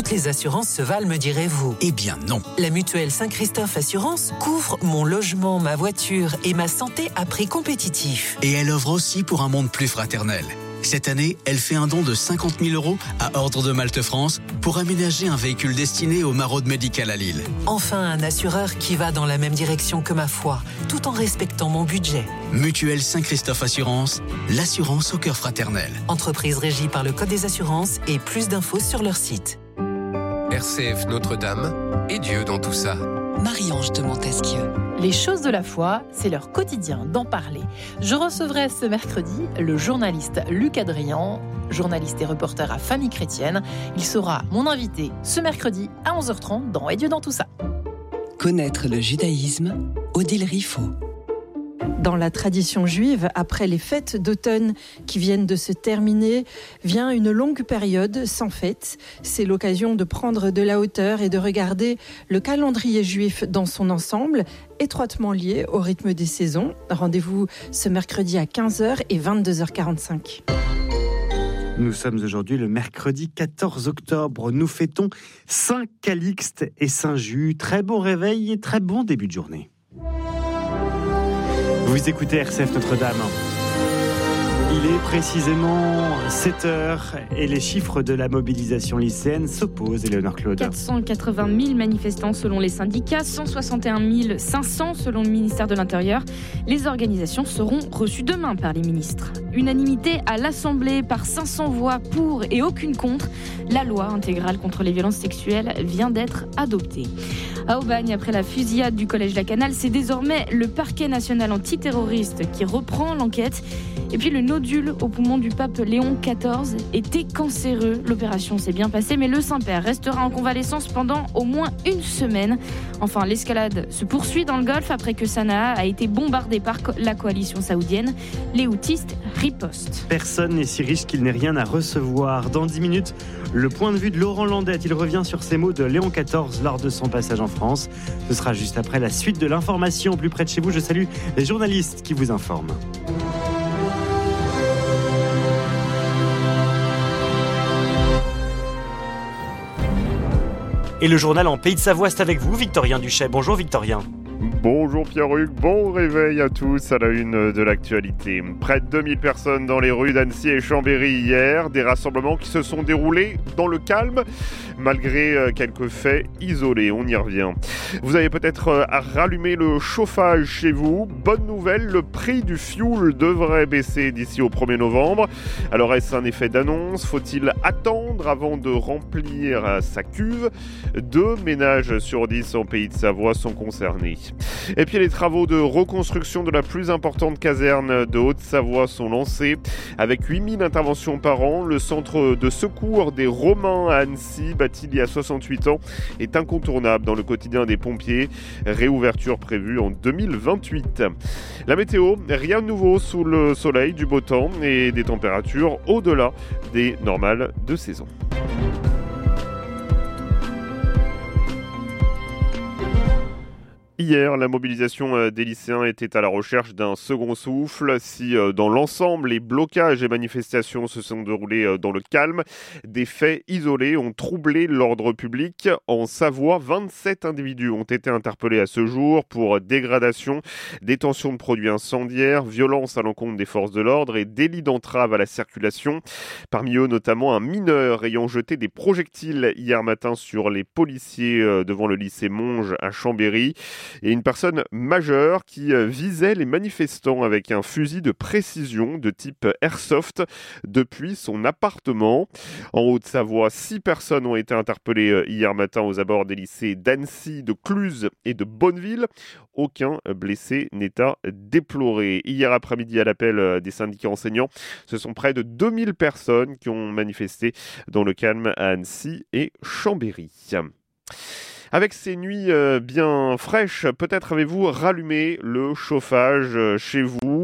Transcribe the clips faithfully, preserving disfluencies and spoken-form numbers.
toutes les assurances se valent, me direz-vous. Eh bien non. La mutuelle Saint-Christophe Assurance couvre mon logement, ma voiture et ma santé à prix compétitif. Et elle œuvre aussi pour un monde plus fraternel. Cette année, elle fait un don de cinquante mille euros à Ordre de Malte France pour aménager un véhicule destiné au maraude médical à Lille. Enfin, un assureur qui va dans la même direction que ma foi, tout en respectant mon budget. Mutuelle Saint-Christophe Assurance, l'assurance au cœur fraternel. Entreprise régie par le Code des assurances et plus d'infos sur leur site. R C F Notre-Dame et Dieu dans tout ça. Marie-Ange de Montesquieu. Les choses de la foi, c'est leur quotidien d'en parler. Je recevrai ce mercredi le journaliste Luc Adrian, journaliste et reporter à Famille Chrétienne. Il sera mon invité ce mercredi à onze heures trente dans Et Dieu dans tout ça. Connaître le judaïsme, Odile Riffaut. Dans la tradition juive, après les fêtes d'automne qui viennent de se terminer, vient une longue période sans fête. C'est l'occasion de prendre de la hauteur et de regarder le calendrier juif dans son ensemble, étroitement lié au rythme des saisons. Rendez-vous ce mercredi à quinze heures et vingt-deux heures quarante-cinq. Nous sommes aujourd'hui le mercredi quatorze octobre. Nous fêtons Saint Calixte et Saint Jus. Très bon réveil et très bon début de journée. Vous écoutez R C F Notre-Dame. Il est précisément sept heures et les chiffres de la mobilisation lycéenne s'opposent. Éléonore Claude. quatre cent quatre-vingt mille manifestants selon les syndicats, cent soixante et un mille cinq cents selon le ministère de l'Intérieur. Les organisations seront reçues demain par les ministres. Unanimité à l'Assemblée par cinq cents voix pour et aucune contre. La loi intégrale contre les violences sexuelles vient d'être adoptée. À Aubagne, après la fusillade du collège Lacanal, c'est désormais le parquet national antiterroriste qui reprend l'enquête. Et puis le nodule au poumon du pape Léon quatorze était cancéreux. L'opération s'est bien passée, mais le Saint-Père restera en convalescence pendant au moins une semaine. Enfin, l'escalade se poursuit dans le Golfe après que Sanaa a été bombardée par la coalition saoudienne. Les houthistes ripostent. Personne n'est si riche qu'il n'ait rien à recevoir. Dans dix minutes, le point de vue de Laurent Landette. Il revient sur ces mots de Léon quatorze lors de son passage en France. Ce sera juste après la suite de l'information. Plus près de chez vous, je salue les journalistes qui vous informent. Et le journal en Pays de Savoie, c'est avec vous, Victorien Duchet. Bonjour Victorien. Bonjour Pierre-Hugues, bon réveil à tous à la une de l'actualité. Près de deux mille personnes dans les rues d'Annecy et Chambéry hier, des rassemblements qui se sont déroulés dans le calme, malgré quelques faits isolés, on y revient. Vous avez peut-être rallumé le chauffage chez vous. Bonne nouvelle, le prix du fioul devrait baisser d'ici au premier novembre. Alors est-ce un effet d'annonce ? Faut-il attendre avant de remplir sa cuve ? Deux ménages sur dix en Pays de Savoie sont concernés. Et puis les travaux de reconstruction de la plus importante caserne de Haute-Savoie sont lancés. Avec huit mille interventions par an, le centre de secours des Romains à Annecy, bâti il y a soixante-huit ans, est incontournable dans le quotidien des pompiers. Réouverture prévue en deux mille vingt-huit. La météo, rien de nouveau sous le soleil, du beau temps et des températures au-delà des normales de saison. Hier, la mobilisation des lycéens était à la recherche d'un second souffle. Si dans l'ensemble, les blocages et manifestations se sont déroulés dans le calme, des faits isolés ont troublé l'ordre public. En Savoie, vingt-sept individus ont été interpellés à ce jour pour dégradation, détention de produits incendiaires, violence à l'encontre des forces de l'ordre et délit d'entrave à la circulation. Parmi eux, notamment un mineur ayant jeté des projectiles hier matin sur les policiers devant le lycée Monge à Chambéry. Et une personne majeure qui visait les manifestants avec un fusil de précision de type airsoft depuis son appartement. En Haute-Savoie, six personnes ont été interpellées hier matin aux abords des lycées d'Annecy, de Cluse et de Bonneville. Aucun blessé n'est à déplorer. Hier après-midi, à l'appel des syndicats enseignants, ce sont près de deux mille personnes qui ont manifesté dans le calme à Annecy et Chambéry. Avec ces nuits bien fraîches, peut-être avez-vous rallumé le chauffage chez vous.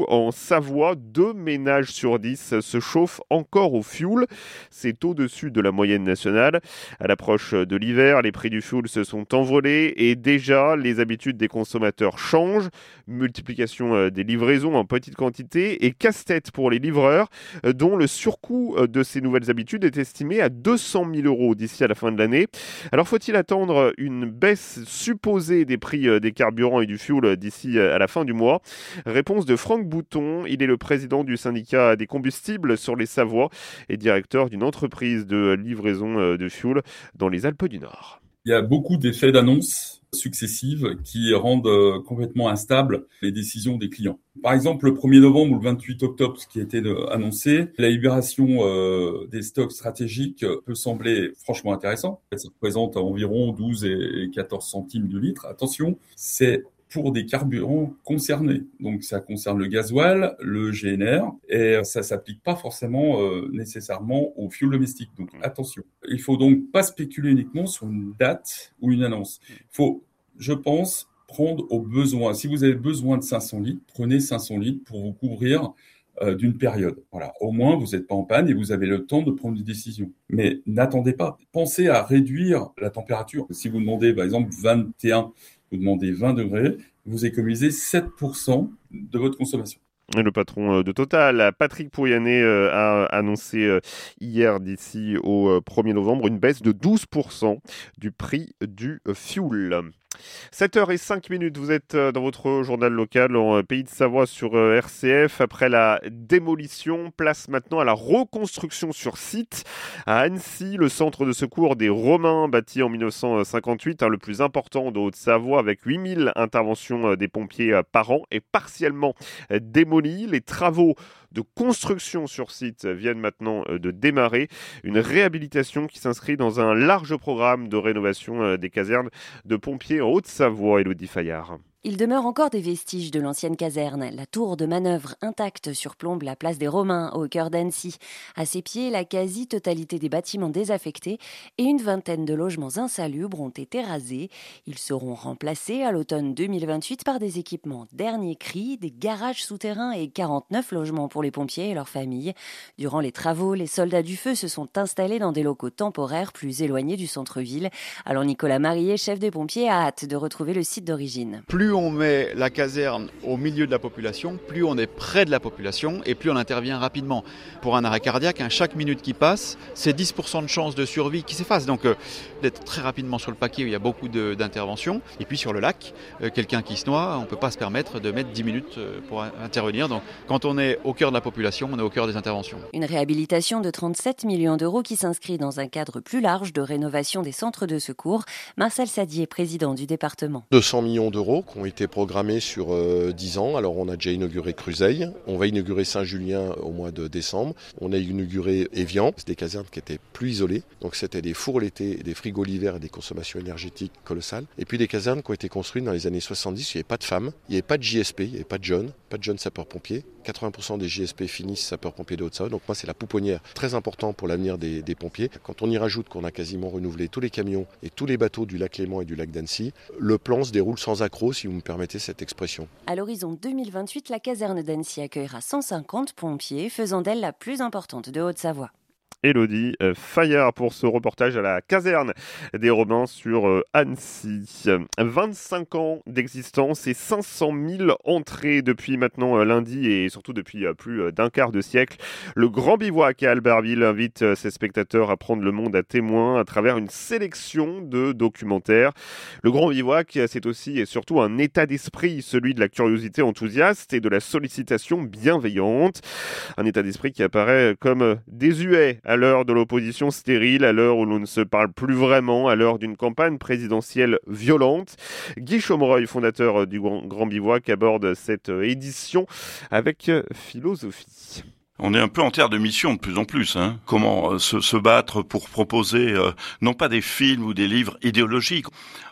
où, en Savoie, deux ménages sur dix se chauffent encore au fioul. C'est au-dessus de la moyenne nationale. À l'approche de l'hiver, les prix du fioul se sont envolés et déjà, les habitudes des consommateurs changent. Multiplication des livraisons en petite quantité et casse-tête pour les livreurs, dont le surcoût de ces nouvelles habitudes est estimé à deux cent mille euros d'ici à la fin de l'année. Alors, faut-il attendre une baisse supposée des prix des carburants et du fioul d'ici à la fin du mois? Réponse de Franck Bouton. Il est le président du syndicat des combustibles sur les Savoies et directeur d'une entreprise de livraison de fioul dans les Alpes du Nord. Il y a beaucoup d'effets d'annonce successives qui rendent euh, complètement instables les décisions des clients. Par exemple, le premier novembre ou le vingt-huit octobre, ce qui était euh, annoncé, la libération euh, des stocks stratégiques peut sembler franchement intéressant. Ça représente environ douze et quatorze centimes du litre. Attention, c'est pour des carburants concernés. Donc ça concerne le gasoil, le G N R, et ça s'applique pas forcément euh, nécessairement au fioul domestique. Donc attention. Il faut donc pas spéculer uniquement sur une date ou une annonce. Il faut, je pense, prendre au besoin. Si vous avez besoin de cinq cents litres, prenez cinq cents litres pour vous couvrir euh, d'une période. Voilà. Au moins, vous n'êtes pas en panne et vous avez le temps de prendre une décision. Mais n'attendez pas. Pensez à réduire la température. Si vous demandez, par exemple, vingt et un, vous demandez vingt degrés, vous économisez sept pour cent de votre consommation. Le patron de Total, Patrick Pouyanné, a annoncé hier, d'ici au premier novembre, une baisse de douze pour cent du prix du fioul. sept heures cinq minutes, vous êtes dans votre journal local en Pays de Savoie sur R C F. Après la démolition, place maintenant à la reconstruction sur site. À Annecy, le centre de secours des Romains, bâti en dix-neuf cent cinquante-huit, hein, le plus important de Haute-Savoie, avec huit mille interventions des pompiers par an, est partiellement démoli. Les travaux de construction sur site viennent maintenant de démarrer. Une réhabilitation qui s'inscrit dans un large programme de rénovation des casernes de pompiers en Haute-Savoie. Élodie Fayard. Il demeure encore des vestiges de l'ancienne caserne. La tour de manœuvre intacte surplombe la place des Romains, au cœur d'Annecy. À ses pieds, la quasi-totalité des bâtiments désaffectés et une vingtaine de logements insalubres ont été rasés. Ils seront remplacés à l'automne deux mille vingt-huit par des équipements dernier cri, des garages souterrains et quarante-neuf logements pour les pompiers et leurs familles. Durant les travaux, les soldats du feu se sont installés dans des locaux temporaires plus éloignés du centre-ville. Alors Nicolas Marié, chef des pompiers, a hâte de retrouver le site d'origine. Plus on met la caserne au milieu de la population, plus on est près de la population et plus on intervient rapidement. Pour un arrêt cardiaque, hein, chaque minute qui passe, c'est dix pour cent de chance de survie qui s'efface. Donc euh, d'être très rapidement sur le paquet où il y a beaucoup de, d'interventions. Et puis sur le lac, euh, quelqu'un qui se noie, on ne peut pas se permettre de mettre dix minutes euh, pour intervenir. Donc quand on est au cœur de la population, on est au cœur des interventions. Une réhabilitation de trente-sept millions d'euros qui s'inscrit dans un cadre plus large de rénovation des centres de secours. Marcel Sadier, président du département. deux cents millions d'euros qui ont été programmés sur euh, dix ans. Alors on a déjà inauguré Cruseille, on va inaugurer Saint-Julien au mois de décembre, on a inauguré Évian, c'est des casernes qui étaient plus isolées, donc c'était des fours l'été, des frigos l'hiver et des consommations énergétiques colossales. Et puis des casernes qui ont été construites dans les années soixante-dix, il n'y avait pas de femmes, il n'y avait pas de J S P, il n'y avait pas de jeunes, pas de jeunes sapeurs-pompiers. quatre-vingts pour cent des J S P finissent sapeurs-pompiers de Haute-Savoie, donc moi c'est la pouponnière, très important pour l'avenir des, des pompiers. Quand on y rajoute qu'on a quasiment renouvelé tous les camions et tous les bateaux du lac Léman et du lac d'Annecy, le plan se déroule sans accroc, si vous me permettez cette expression. À l'horizon deux mille vingt-huit, la caserne d'Annecy accueillera cent cinquante pompiers, faisant d'elle la plus importante de Haute-Savoie. Élodie Fayard pour ce reportage à la caserne des Romains sur Annecy. vingt-cinq ans d'existence et cinq cent mille entrées depuis maintenant lundi et surtout depuis plus d'un quart de siècle. Le Grand Bivouac à Albertville invite ses spectateurs à prendre le monde à témoin à travers une sélection de documentaires. Le Grand Bivouac, c'est aussi et surtout un état d'esprit, celui de la curiosité enthousiaste et de la sollicitation bienveillante. Un état d'esprit qui apparaît comme désuet à l'heure de l'opposition stérile, à l'heure où l'on ne se parle plus vraiment, à l'heure d'une campagne présidentielle violente. Guy Chaumereuil, fondateur du Grand Bivouac, aborde cette édition avec philosophie. On est un peu en terre de mission de plus en plus. Hein. Comment euh, se, se battre pour proposer euh, non pas des films ou des livres idéologiques.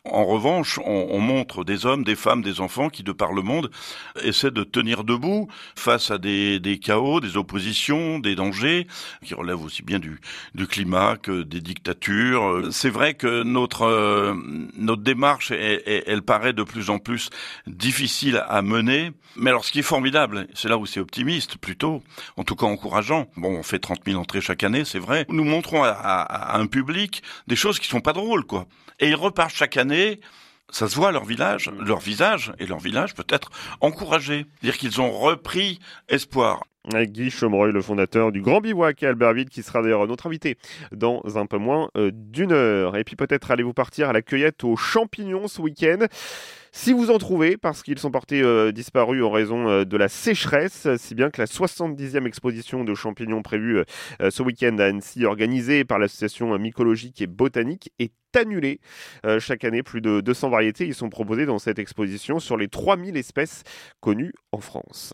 En revanche, on, on montre des hommes, des femmes, des enfants qui, de par le monde, essaient de tenir debout face à des, des chaos, des oppositions, des dangers, qui relèvent aussi bien du, du climat que des dictatures. C'est vrai que notre, euh, notre démarche, elle, elle, elle paraît de plus en plus difficile à mener. Mais alors, ce qui est formidable, c'est là où c'est optimiste, plutôt, en tout cas encourageant. Bon, on fait trente mille entrées chaque année, c'est vrai. Nous montrons à, à, à un public des choses qui sont pas drôles, quoi. Et ils repartent chaque année. Ça se voit à leur village, leur visage, et leur village peut être encouragé. C'est-à-dire qu'ils ont repris espoir. Avec Guy Chomereuil, le fondateur du Grand Bivouac à Albertville, qui sera d'ailleurs notre invité dans un peu moins euh, d'une heure. Et puis peut-être allez-vous partir à la cueillette aux champignons ce week-end. Si vous en trouvez, parce qu'ils sont portés euh, disparus en raison euh, de la sécheresse, si bien que la soixante-dixième exposition de champignons prévue euh, ce week-end à Annecy, organisée par l'association mycologique et botanique, est annulée. Euh, chaque année, plus de deux cents variétés y sont proposées dans cette exposition sur les trois mille espèces connues en France.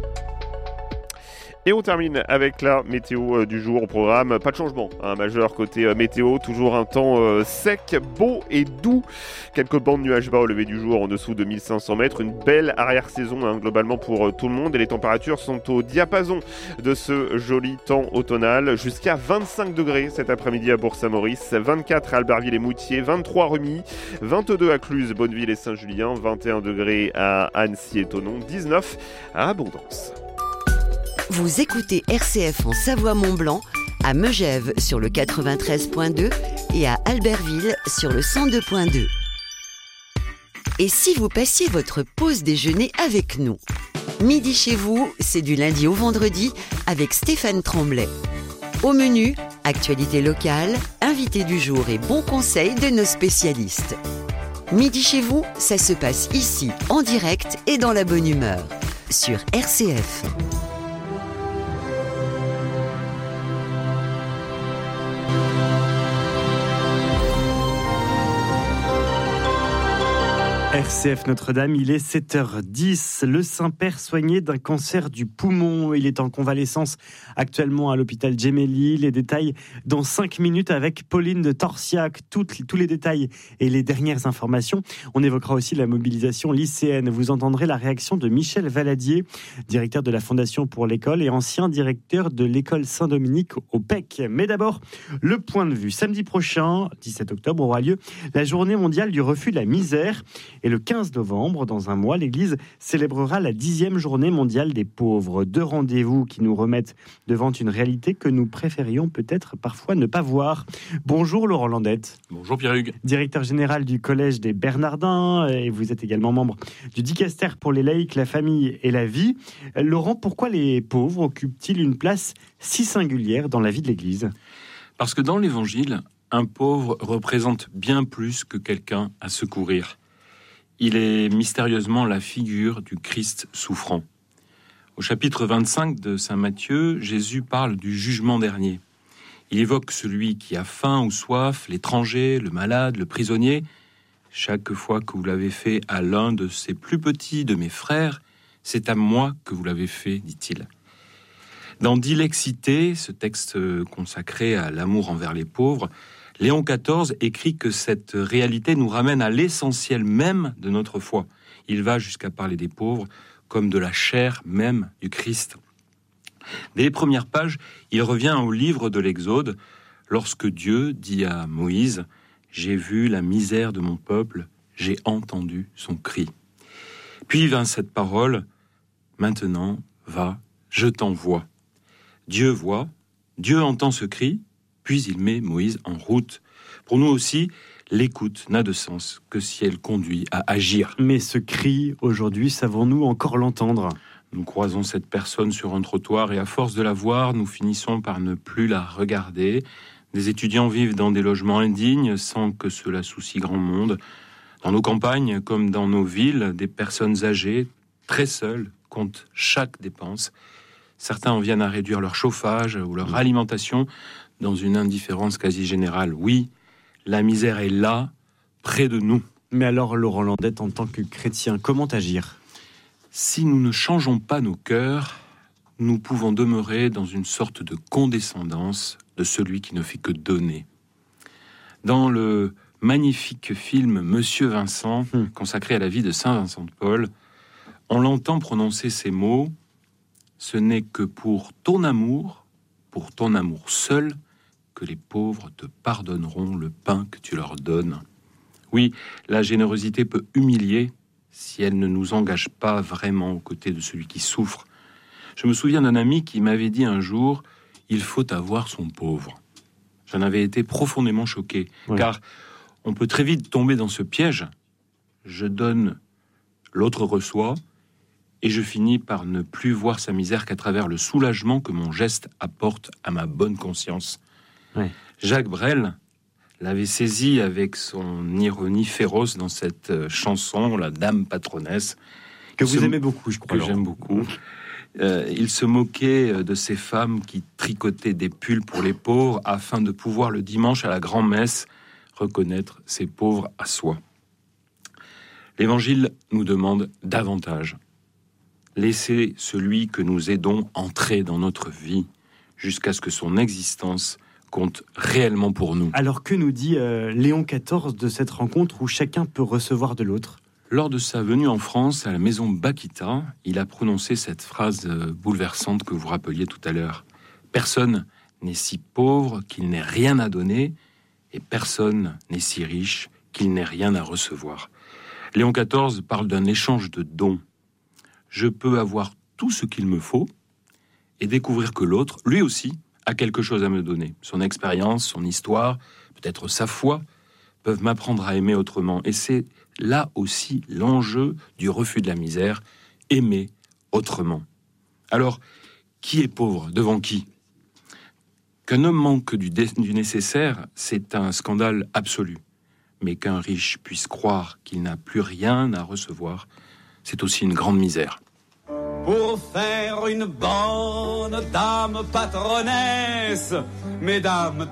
Et on termine avec la météo du jour au programme. Pas de changement hein, majeur côté météo. Toujours un temps euh, sec, beau et doux. Quelques bancs de nuages bas au lever du jour en dessous de mille cinq cents mètres. Une belle arrière-saison hein, globalement pour euh, tout le monde. Et les températures sont au diapason de ce joli temps automnal. Jusqu'à vingt-cinq degrés cet après-midi à Bourg-Saint-Maurice. vingt-quatre à Albertville et Moutier. vingt-trois à Remy. vingt-deux à Cluse, Bonneville et Saint-Julien. vingt et un degrés à Annecy et Thonon. dix-neuf à Abondance. Vous écoutez R C F en Savoie-Mont-Blanc, à Megève sur le quatre-vingt-treize point deux et à Albertville sur le cent deux point deux. Et si vous passiez votre pause déjeuner avec nous? Midi chez vous, c'est du lundi au vendredi avec Stéphane Tremblay. Au menu, actualité locale, invité du jour et bons conseils de nos spécialistes. Midi chez vous, ça se passe ici, en direct et dans la bonne humeur, sur R C F. R C F Notre-Dame, il est sept heures dix. Le Saint-Père soigné d'un cancer du poumon. Il est en convalescence actuellement à l'hôpital Gemelli. Les détails dans cinq minutes avec Pauline de Torsiac. Toutes, tous les détails et les dernières informations. On évoquera aussi la mobilisation lycéenne. Vous entendrez la réaction de Michel Valadier, directeur de la Fondation pour l'école et ancien directeur de l'école Saint-Dominique au P E C. Mais d'abord, le point de vue. Samedi prochain, dix-sept octobre, aura lieu la journée mondiale du refus de la misère. Et le quinze novembre, dans un mois, l'Église célébrera la dixième journée mondiale des pauvres. Deux rendez-vous qui nous remettent devant une réalité que nous préférions peut-être parfois ne pas voir. Bonjour Laurent Landette. Bonjour Pierre-Hugues. Directeur général du Collège des Bernardins, et vous êtes également membre du Dicaster pour les laïcs, la famille et la vie. Laurent, pourquoi les pauvres occupent-ils une place si singulière dans la vie de l'Église ? Parce que dans l'Évangile, un pauvre représente bien plus que quelqu'un à secourir. Il est mystérieusement la figure du Christ souffrant. Au chapitre vingt-cinq de saint Matthieu, Jésus parle du jugement dernier. Il évoque celui qui a faim ou soif, l'étranger, le malade, le prisonnier. Chaque fois que vous l'avez fait à l'un de ces plus petits de mes frères, c'est à moi que vous l'avez fait, dit-il. Dans Dilexité, ce texte consacré à l'amour envers les pauvres, Léon quatorze écrit que cette réalité nous ramène à l'essentiel même de notre foi. Il va jusqu'à parler des pauvres comme de la chair même du Christ. Dès les premières pages, il revient au livre de l'Exode, lorsque Dieu dit à Moïse « J'ai vu la misère de mon peuple, j'ai entendu son cri ». Puis vint cette parole « Maintenant, va, je t'envoie ». Dieu voit, Dieu entend ce cri, puis il met Moïse en route. Pour nous aussi, l'écoute n'a de sens que si elle conduit à agir. Mais ce cri, aujourd'hui, savons-nous encore l'entendre ? Nous croisons cette personne sur un trottoir et à force de la voir, nous finissons par ne plus la regarder. Des étudiants vivent dans des logements indignes sans que cela soucie grand monde. Dans nos campagnes, comme dans nos villes, des personnes âgées, très seules, comptent chaque dépense. Certains en viennent à réduire leur chauffage ou leur alimentation dans une indifférence quasi générale. Oui, la misère est là, près de nous. Mais alors, Laurent Landette, en tant que chrétien, comment agir ? Si nous ne changeons pas nos cœurs, nous pouvons demeurer dans une sorte de condescendance de celui qui ne fait que donner. Dans le magnifique film Monsieur Vincent, mmh. consacré à la vie de Saint Vincent de Paul. On l'entend prononcer ces mots. Ce n'est que pour ton amour, pour ton amour seul, que les pauvres te pardonneront le pain que tu leur donnes. Oui, la générosité peut humilier si elle ne nous engage pas vraiment aux côtés de celui qui souffre. Je me souviens d'un ami qui m'avait dit un jour « Il faut avoir son pauvre ». J'en avais été profondément choqué, ouais. car on peut très vite tomber dans ce piège. Je donne, l'autre reçoit, et je finis par ne plus voir sa misère qu'à travers le soulagement que mon geste apporte à ma bonne conscience. Ouais. Jacques Brel l'avait saisi avec son ironie féroce dans cette chanson, La Dame Patronnesse. Que vous se... aimez beaucoup, je crois. Que alors. J'aime beaucoup. Euh, il se moquait de ces femmes qui tricotaient des pulls pour les pauvres afin de pouvoir le dimanche à la grand-messe reconnaître ces pauvres à soi. L'Évangile nous demande davantage. Laissez celui que nous aidons entrer dans notre vie jusqu'à ce que son existence compte réellement pour nous. Alors que nous dit euh, Léon quatorze de cette rencontre où chacun peut recevoir de l'autre ? Lors de sa venue en France à la maison Bakita, il a prononcé cette phrase euh, bouleversante que vous rappeliez tout à l'heure. Personne n'est si pauvre qu'il n'ait rien à donner et personne n'est si riche qu'il n'ait rien à recevoir. Léon quatorze parle d'un échange de dons. Je peux avoir tout ce qu'il me faut et découvrir que l'autre, lui aussi, a quelque chose à me donner. Son expérience, son histoire, peut-être sa foi, peuvent m'apprendre à aimer autrement. Et c'est là aussi l'enjeu du refus de la misère, aimer autrement. Alors, qui est pauvre ? Devant qui ? Qu'un homme manque du, dé- du nécessaire, c'est un scandale absolu. Mais qu'un riche puisse croire qu'il n'a plus rien à recevoir, c'est aussi une grande misère. Pour faire une bonne dame patronnesse, mesdames,